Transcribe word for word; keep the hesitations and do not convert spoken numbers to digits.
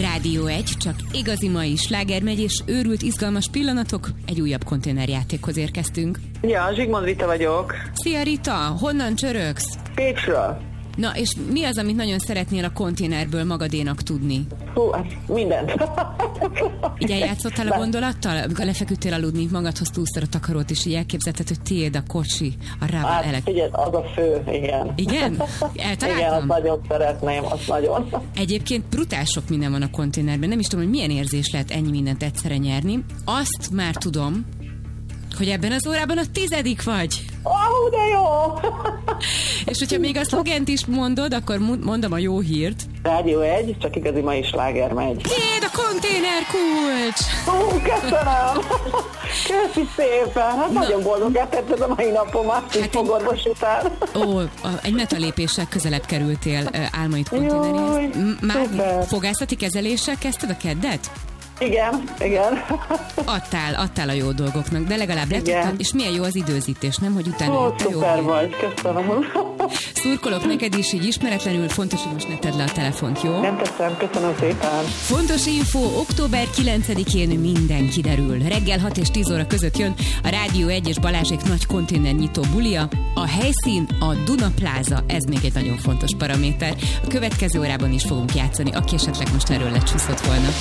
Rádió egy, csak igazi mai slágermegy és őrült izgalmas pillanatok, egy újabb konténerjátékhoz érkeztünk. Ja, Zsigmond Rita vagyok. Szia Rita, honnan csörögsz? Pécsről. Na, és mi az, amit nagyon szeretnél a konténerből magadénak tudni? Hú, hát mindent. Így eljátszottál a gondolattal? Amikor lefeküdtél aludni, magadhoz túlszor a takarót, és így elképzelted, hogy tiéd a kocsi, a rával Hát elek... figyelj, az a fő, igen. Igen? Eltaláltam? Igen, azt nagyon szeretném, azt nagyon. Egyébként brutál sok minden van a konténerben. Nem is tudom, hogy milyen érzés lehet ennyi mindent egyszerre nyerni. Azt már tudom, hogy ebben az órában a tizedik vagy. Ó, oh, de jó! És hogyha még a szlogent is mondod, akkor mondom a jó hírt. Rádió egy, csak igazi mai sláger megy. Tiéd a konténerkulcs! Ó, köszönöm! Köszi szépen! Hát Na. nagyon boldog tetted a mai napomat, így hát fogorvos után. Ó, egy metalépéssel közelebb kerültél álmaid konténeréhez. Már szuper. Fogászati kezeléssel kezdted a keddet? Igen, igen. Adtál, adtál a jó dolgoknak, de legalább letudtad, és milyen jó az időzítés, nem? Hogy utána... Ó, szuper jó vagy, köszönöm. Szurkolok neked is, így ismeretlenül, fontos, hogy most ne tedd le a telefont, jó? Nem teszem, köszönöm szépen. Fontos info, október kilencedikén minden kiderül. Reggel hat és tíz óra között jön a Rádió egy és Balázsék nagy konténer nyitó bulia. A helyszín a Duna Plaza, ez még egy nagyon fontos paraméter. A következő órában is fogunk játszani, aki esetleg most erről lecsúszott volna.